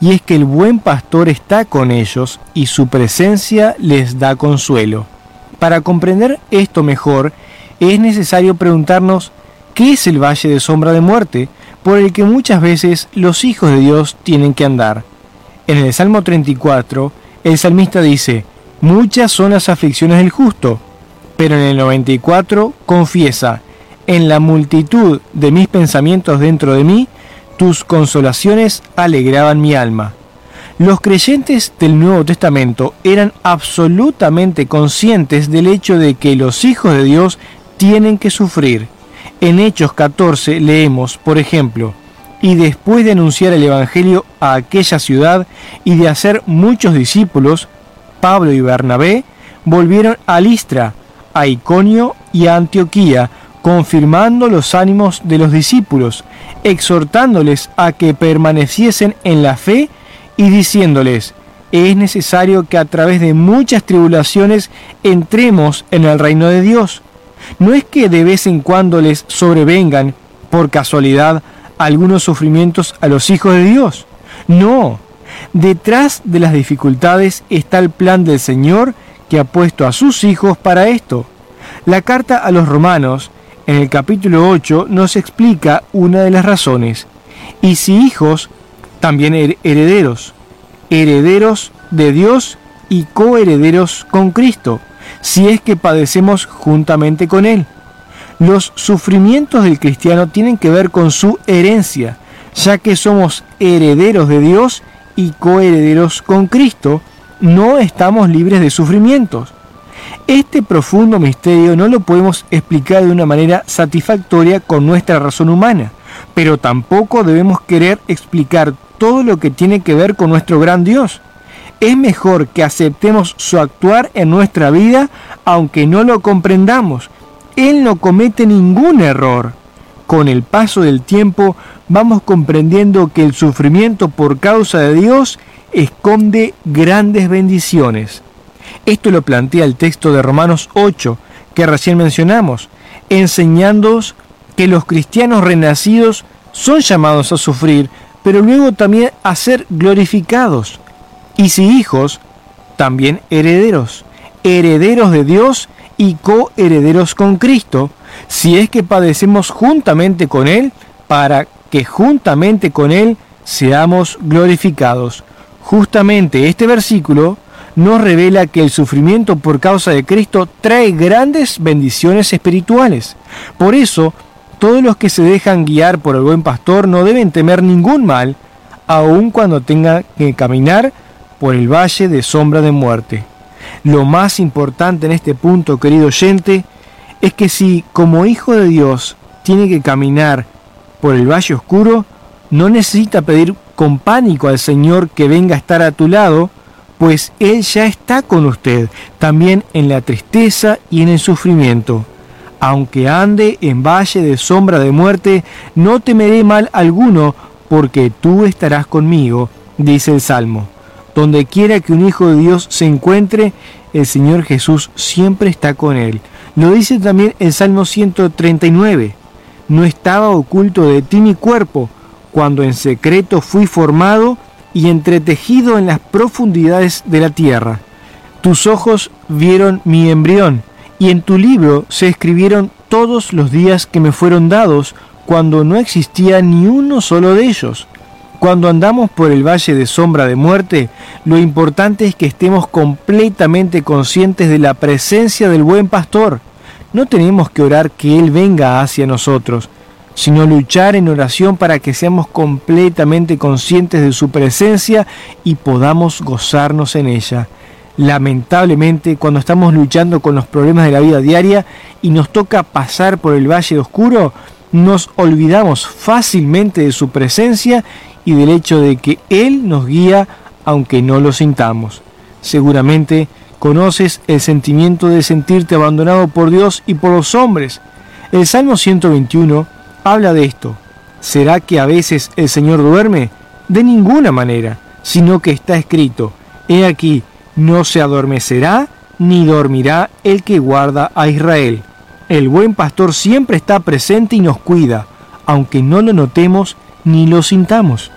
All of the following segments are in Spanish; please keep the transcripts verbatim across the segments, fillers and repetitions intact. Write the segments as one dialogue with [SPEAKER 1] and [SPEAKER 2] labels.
[SPEAKER 1] y es que el buen pastor está con ellos y su presencia les da consuelo. Para comprender esto mejor, es necesario preguntarnos qué es el valle de sombra de muerte, por el que muchas veces los hijos de Dios tienen que andar. En el Salmo treinta y cuatro, el salmista dice: muchas son las aflicciones del justo, pero en el noventa y cuatro confiesa: en la multitud de mis pensamientos dentro de mí, tus consolaciones alegraban mi alma. Los creyentes del Nuevo Testamento eran absolutamente conscientes del hecho de que los hijos de Dios tienen que sufrir. En Hechos catorce leemos, por ejemplo: y después de anunciar el Evangelio a aquella ciudad y de hacer muchos discípulos, Pablo y Bernabé volvieron a Listra, a Iconio y a Antioquía, confirmando los ánimos de los discípulos, exhortándoles a que permaneciesen en la fe y diciéndoles: es necesario que a través de muchas tribulaciones entremos en el reino de Dios. No es que de vez en cuando les sobrevengan, por casualidad, algunos sufrimientos a los hijos de Dios. No, detrás de las dificultades está el plan del Señor que ha puesto a sus hijos para esto. La carta a los Romanos, en el capítulo ocho, nos explica una de las razones. Y si hijos, también herederos, herederos de Dios y coherederos con Cristo, si es que padecemos juntamente con Él. Los sufrimientos del cristiano tienen que ver con su herencia, ya que somos herederos de Dios y coherederos con Cristo, no estamos libres de sufrimientos. Este profundo misterio no lo podemos explicar de una manera satisfactoria con nuestra razón humana, pero tampoco debemos querer explicar todo lo que tiene que ver con nuestro gran Dios. Es mejor que aceptemos su actuar en nuestra vida, aunque no lo comprendamos. Él no comete ningún error. Con el paso del tiempo vamos comprendiendo que el sufrimiento por causa de Dios esconde grandes bendiciones. Esto lo plantea el texto de Romanos ocho, que recién mencionamos, enseñándonos que los cristianos renacidos son llamados a sufrir, pero luego también a ser glorificados. Y si hijos, también herederos, herederos de Dios y coherederos con Cristo, si es que padecemos juntamente con Él, para que juntamente con Él seamos glorificados. Justamente este versículo nos revela que el sufrimiento por causa de Cristo trae grandes bendiciones espirituales. Por eso, todos los que se dejan guiar por el buen pastor no deben temer ningún mal, aun cuando tengan que caminar por el valle de sombra de muerte. Lo más importante en este punto, querido oyente, es que si como hijo de Dios tiene que caminar por el valle oscuro, no necesita pedir con pánico al Señor que venga a estar a tu lado, pues Él ya está con usted, también en la tristeza y en el sufrimiento. Aunque ande en valle de sombra de muerte, no temeré mal alguno, porque tú estarás conmigo, dice el Salmo. Donde quiera que un hijo de Dios se encuentre, el Señor Jesús siempre está con él. Lo dice también el Salmo ciento treinta y nueve. No estaba oculto de ti mi cuerpo, cuando en secreto fui formado y entretejido en las profundidades de la tierra. Tus ojos vieron mi embrión, y en tu libro se escribieron todos los días que me fueron dados, cuando no existía ni uno solo de ellos. Cuando andamos por el valle de sombra de muerte, lo importante es que estemos completamente conscientes de la presencia del buen pastor. No tenemos que orar que Él venga hacia nosotros, sino luchar en oración para que seamos completamente conscientes de su presencia y podamos gozarnos en ella. Lamentablemente, cuando estamos luchando con los problemas de la vida diaria y nos toca pasar por el valle oscuro, nos olvidamos fácilmente de su presencia y del hecho de que Él nos guía aunque no lo sintamos. Seguramente conoces el sentimiento de sentirte abandonado por Dios y por los hombres. El Salmo ciento veintiuno habla de esto. ¿Será que a veces el Señor duerme? De ninguna manera, sino que está escrito: he aquí, no se adormecerá ni dormirá el que guarda a Israel. El buen pastor siempre está presente y nos cuida, aunque no lo notemos ni lo sintamos.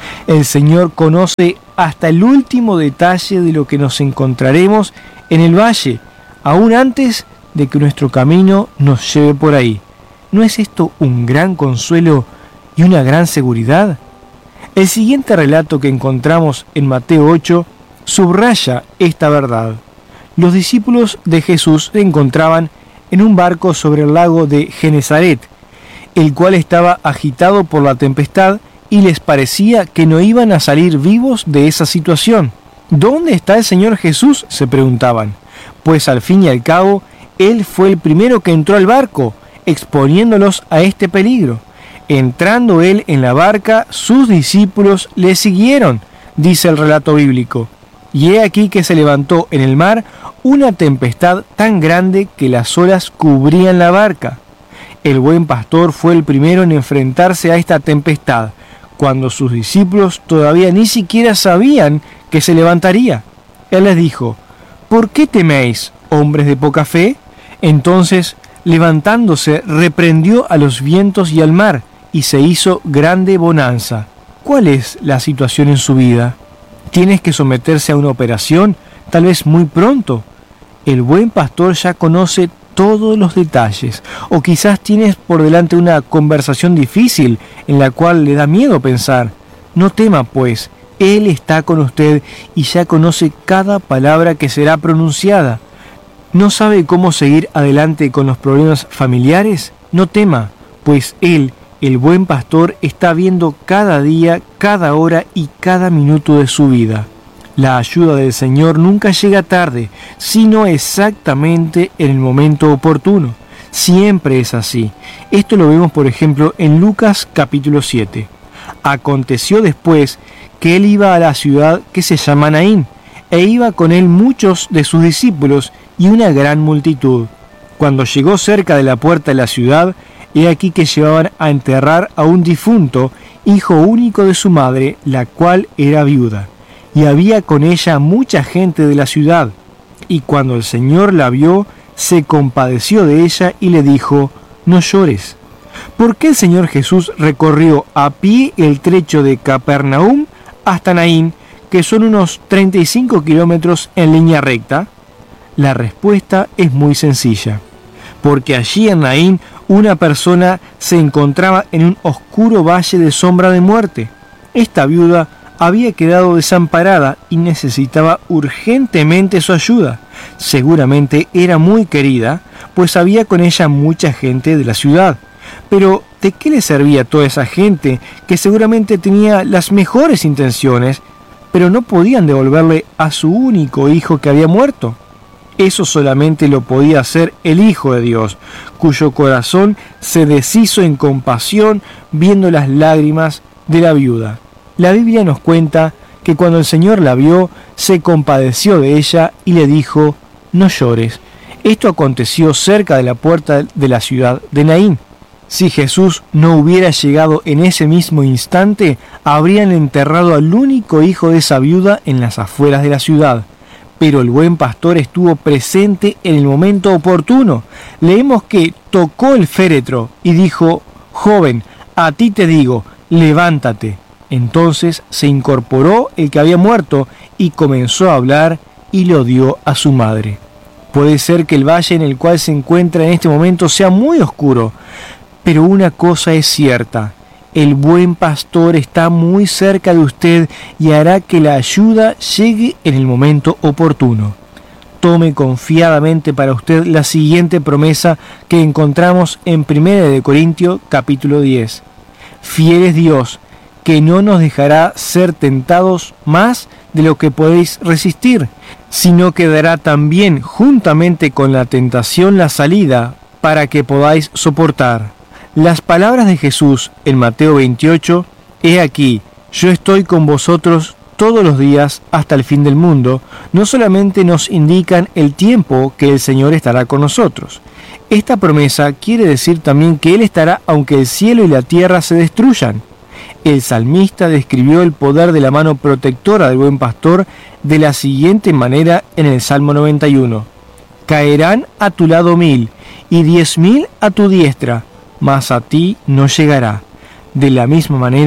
[SPEAKER 1] El Señor conoce hasta el último detalle de lo que nos encontraremos en el valle, aún antes de que nuestro camino nos lleve por ahí. ¿No es esto un gran consuelo y una gran seguridad? El siguiente relato que encontramos en Mateo ocho subraya esta verdad. Los discípulos de Jesús se encontraban en un barco sobre el lago de Genesaret, el cual estaba agitado por la tempestad y les parecía que no iban a salir vivos de esa situación. ¿Dónde está el Señor Jesús?, se preguntaban, pues al fin y al cabo, Él fue el primero que entró al barco, exponiéndolos a este peligro. Entrando Él en la barca, sus discípulos le siguieron, dice el relato bíblico. Y he aquí que se levantó en el mar una tempestad tan grande que las olas cubrían la barca. El buen pastor fue el primero en enfrentarse a esta tempestad, cuando sus discípulos todavía ni siquiera sabían que se levantaría. Él les dijo: ¿por qué teméis, hombres de poca fe? Entonces, levantándose, reprendió a los vientos y al mar, y se hizo grande bonanza. ¿Cuál es la situación en su vida? ¿Tienes que someterse a una operación, tal vez muy pronto? El buen pastor ya conoce todos los detalles, o quizás tienes por delante una conversación difícil en la cual le da miedo pensar. No tema, pues, Él está con usted y ya conoce cada palabra que será pronunciada. ¿No sabe cómo seguir adelante con los problemas familiares? No tema, pues Él, el buen pastor, está viendo cada día, cada hora y cada minuto de su vida. La ayuda del Señor nunca llega tarde, sino exactamente en el momento oportuno. Siempre es así. Esto lo vemos, por ejemplo, en Lucas capítulo siete. Aconteció después que él iba a la ciudad que se llama Naín, e iba con él muchos de sus discípulos y una gran multitud. Cuando llegó cerca de la puerta de la ciudad, he aquí que llevaban a enterrar a un difunto, hijo único de su madre, la cual era viuda. Y había con ella mucha gente de la ciudad. Y cuando el Señor la vio, se compadeció de ella y le dijo: no llores. ¿Por qué el Señor Jesús recorrió a pie el trecho de Capernaum hasta Naín, que son unos treinta y cinco kilómetros en línea recta? La respuesta es muy sencilla. Porque allí en Naín una persona se encontraba en un oscuro valle de sombra de muerte. Esta viuda había quedado desamparada y necesitaba urgentemente su ayuda. Seguramente era muy querida, pues había con ella mucha gente de la ciudad. Pero, ¿de qué le servía a toda esa gente que seguramente tenía las mejores intenciones, pero no podían devolverle a su único hijo que había muerto? Eso solamente lo podía hacer el Hijo de Dios, cuyo corazón se deshizo en compasión viendo las lágrimas de la viuda. La Biblia nos cuenta que cuando el Señor la vio, se compadeció de ella y le dijo: no llores. Esto aconteció cerca de la puerta de la ciudad de Naín. Si Jesús no hubiera llegado en ese mismo instante, habrían enterrado al único hijo de esa viuda en las afueras de la ciudad. Pero el buen pastor estuvo presente en el momento oportuno. Leemos que tocó el féretro y dijo: joven, a ti te digo, levántate. Entonces se incorporó el que había muerto y comenzó a hablar y lo dio a su madre. Puede ser que el valle en el cual se encuentra en este momento sea muy oscuro, pero una cosa es cierta: el buen pastor está muy cerca de usted y hará que la ayuda llegue en el momento oportuno. Tome confiadamente para usted la siguiente promesa que encontramos en primera de Corintios capítulo diez. Fiel es Dios, que no nos dejará ser tentados más de lo que podéis resistir, sino que dará también juntamente con la tentación la salida para que podáis soportar. Las palabras de Jesús en Mateo veintiocho, he aquí, yo estoy con vosotros todos los días hasta el fin del mundo, no solamente nos indican el tiempo que el Señor estará con nosotros. Esta promesa quiere decir también que Él estará aunque el cielo y la tierra se destruyan. El salmista describió el poder de la mano protectora del buen pastor de la siguiente manera en el Salmo noventa y uno. Caerán a tu lado mil y diez mil a tu diestra, mas a ti no llegará. De la misma manera,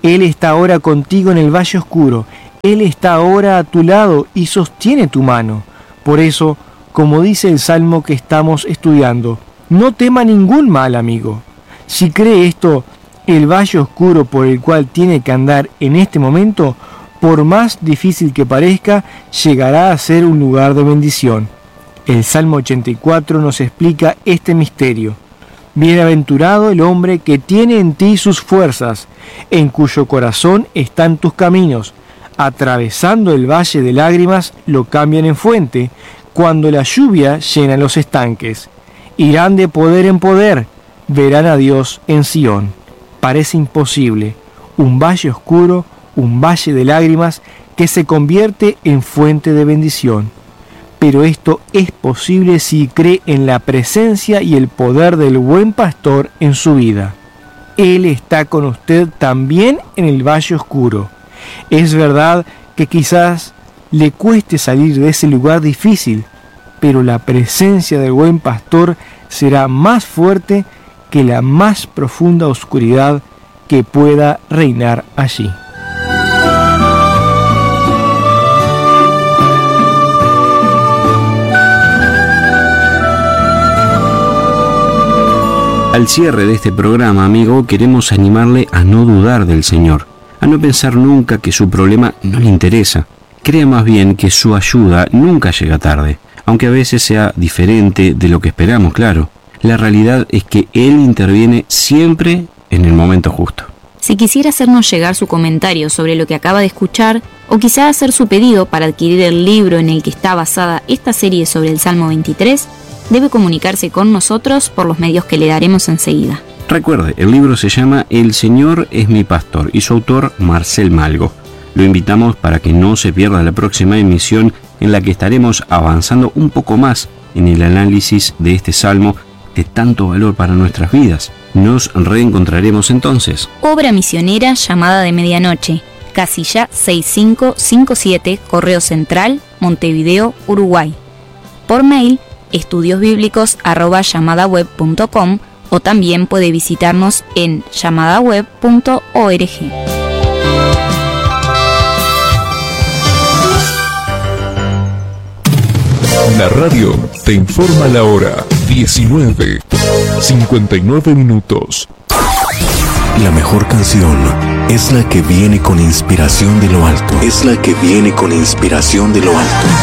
[SPEAKER 1] Él está ahora contigo en el valle oscuro. Él está ahora a tu lado y sostiene tu mano. Por eso, como dice el salmo que estamos estudiando, no tema ningún mal, amigo. Si cree esto, el valle oscuro por el cual tiene que andar en este momento, por más difícil que parezca, llegará a ser un lugar de bendición. El Salmo ochenta y cuatro nos explica este misterio. Bienaventurado el hombre que tiene en ti sus fuerzas, en cuyo corazón están tus caminos. Atravesando el valle de lágrimas, lo cambian en fuente, cuando la lluvia llena los estanques. Irán de poder en poder, verán a Dios en Sión. Parece imposible, un valle oscuro, un valle de lágrimas que se convierte en fuente de bendición. Pero esto es posible si cree en la presencia y el poder del buen pastor en su vida. Él está con usted también en el valle oscuro. Es verdad que quizás le cueste salir de ese lugar difícil, pero la presencia del buen pastor será más fuerte que la más profunda oscuridad que pueda reinar allí.
[SPEAKER 2] Al cierre de este programa, amigo, queremos animarle a no dudar del Señor, a no pensar nunca que su problema no le interesa. Crea más bien que su ayuda nunca llega tarde, aunque a veces sea diferente de lo que esperamos, claro. La realidad es que Él interviene siempre en el momento justo.
[SPEAKER 3] Si quisiera hacernos llegar su comentario sobre lo que acaba de escuchar, o quizá hacer su pedido para adquirir el libro en el que está basada esta serie sobre el Salmo veintitrés, debe comunicarse con nosotros por los medios que le daremos enseguida.
[SPEAKER 2] Recuerde, el libro se llama El Señor es mi pastor y su autor Marcel Malgo. Lo invitamos para que no se pierda la próxima emisión en la que estaremos avanzando un poco más en el análisis de este salmo de tanto valor para nuestras vidas. Nos reencontraremos entonces.
[SPEAKER 3] Obra misionera Llamada de Medianoche, casilla seis cinco cinco siete, Correo Central, Montevideo, Uruguay. Por mail, estudiosbíblicos arroba llamadaweb punto com, o también puede visitarnos en llamadaweb punto org.
[SPEAKER 4] La radio te informa la hora diecinueve, cincuenta y nueve minutos.
[SPEAKER 5] La mejor canción es la que viene con inspiración de lo alto. Es la que viene con inspiración de lo alto.